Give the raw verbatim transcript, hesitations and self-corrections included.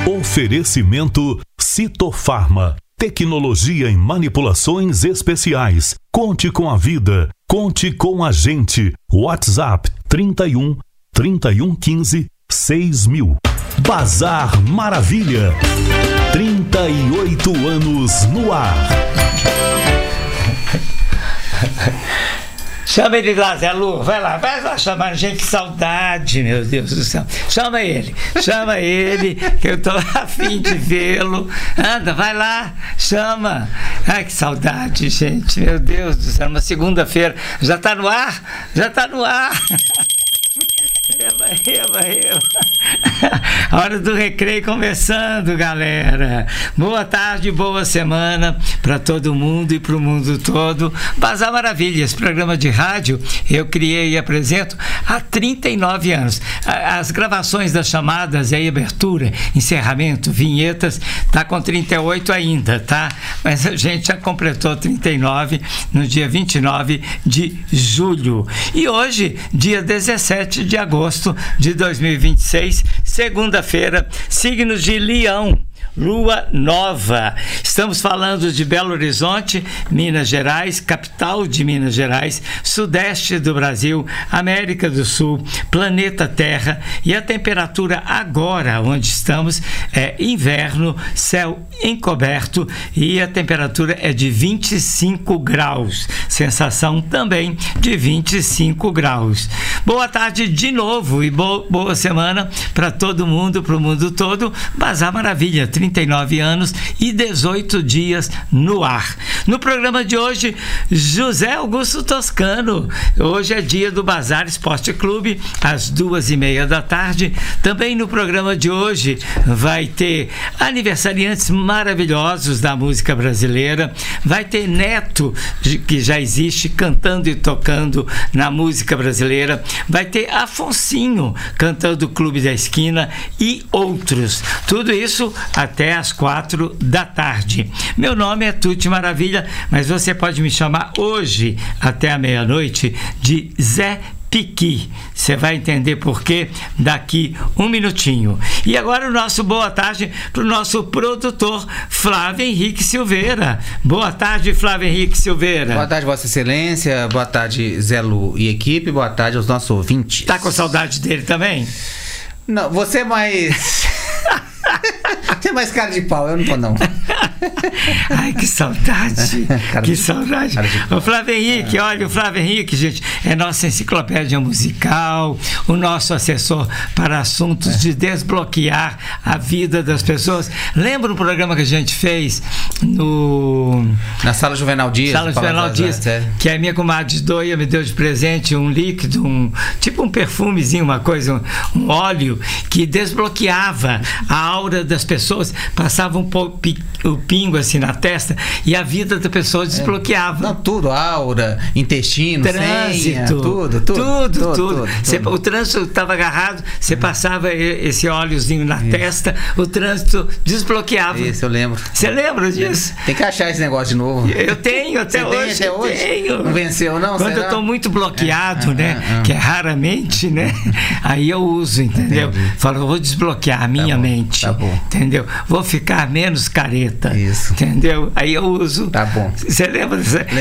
Oferecimento Citofarma. Tecnologia em manipulações especiais. Conte com a vida. Conte com a gente. WhatsApp trinta e um, trinta e um quinze, seis mil. Bazar Maravilha. trinta e oito anos no ar. Chama ele lá, Zé Lu, vai lá, vai lá chamar, gente, que saudade, meu Deus do céu. Chama ele, chama ele, que eu tô a fim de vê-lo. Anda, vai lá, chama. Ai, que saudade, gente, meu Deus do céu, uma segunda-feira, já tá no ar, já tá no ar. Eba, eba, eba. A hora do recreio começando, galera. Boa tarde, boa semana para todo mundo e para o mundo todo. Bazar Maravilhas, programa de rádio, eu criei e apresento há trinta e nove anos. As gravações das chamadas e abertura, encerramento, vinhetas, tá com trinta e oito ainda, tá? Mas a gente já completou trinta e nove no dia vinte e nove de julho. E hoje, dia dezessete de agosto de dois mil e vinte e seis, segunda-feira, signos de Leão, lua nova. Estamos falando de Belo Horizonte, Minas Gerais, capital de Minas Gerais, sudeste do Brasil, América do Sul, planeta Terra, e a temperatura agora onde estamos é inverno, céu encoberto, e a temperatura é de vinte e cinco graus, sensação também de vinte e cinco graus. Boa tarde de novo e bo- boa semana para todo mundo, para o mundo todo. Bazar Maravilha, trinta e nove anos e dezoito dias no ar. No programa de hoje, José Augusto Toscano. Hoje é dia do Bazar Esporte Clube, às duas e meia da tarde. Também no programa de hoje vai ter aniversariantes maravilhosos da música brasileira. Vai ter Neto, que já existe, cantando e tocando na música brasileira. Vai ter Afonsinho, cantando o Clube da Esquina, e outros. Tudo isso até às quatro da tarde. Meu nome é Tuti Maravilha, mas você pode me chamar hoje até a meia-noite de Zé Piqui. Você vai entender por quê daqui um minutinho. E agora o nosso boa tarde para o nosso produtor Flávio Henrique Silveira. Boa tarde, Flávio Henrique Silveira. Boa tarde, Vossa Excelência. Boa tarde, Zé Lu e equipe. Boa tarde aos nossos ouvintes. Tá com saudade dele também? Não, você é mais... Você é mais cara de pau, eu não tô não. Ai, que saudade. Que de, saudade. O Flávio Henrique, é. olha, o Flávio Henrique, gente, é nossa enciclopédia musical, o nosso assessor para assuntos é. de desbloquear a vida das pessoas. Lembra o programa que a gente fez no... Na Sala Juvenal Dias. Sala Juvenal Dias, é. que a minha comadre Doia me deu de presente um líquido, um, tipo um perfumezinho, uma coisa, um, um óleo que desbloqueava a aura das pessoas, passava um pouco o pingo assim na testa e a vida da pessoa desbloqueava. Não, tudo, aura, intestino, trânsito, senha, tudo, tudo, tudo, tudo, tudo. tudo, Você, tudo. O trânsito estava agarrado, você é. passava esse óleozinho na Isso. testa, o trânsito desbloqueava. Isso, eu lembro. Você lembra disso? Tem que achar esse negócio de novo. Eu tenho até Você hoje. Tem até hoje? Tenho. Não venceu, não? Quando será? eu estou muito bloqueado, é. né? Ah, ah, ah. Que é raramente, né? Aí eu uso, entendeu? Entendi. Falo, eu vou desbloquear a minha tá bom, mente. Tá bom. Entendeu? Vou ficar menos careta. Isso. Entendeu? Aí eu uso. Tá bom. Você lembra?